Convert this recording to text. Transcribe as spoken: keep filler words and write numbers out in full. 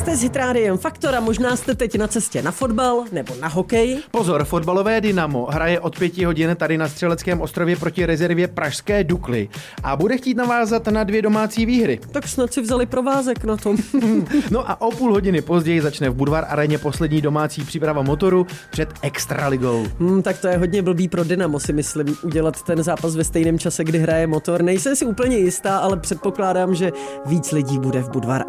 Jste s Hitrádiem Faktor a možná jste teď na cestě na fotbal nebo na hokej. Pozor, fotbalové Dynamo hraje od pěti hodin tady na Střeleckém ostrově proti rezervě pražské Dukly a bude chtít navázat na dvě domácí výhry. Tak snad si vzali provázek na tom. No a o půl hodiny později začne v Budvar aréně poslední domácí příprava motoru před Extraligou. Hmm, tak to je hodně blbý pro Dynamo, si myslím, udělat ten zápas ve stejném čase, kdy hraje Motor. Nejsem si úplně jistá, ale předpokládám, že víc lidí bude v Budvar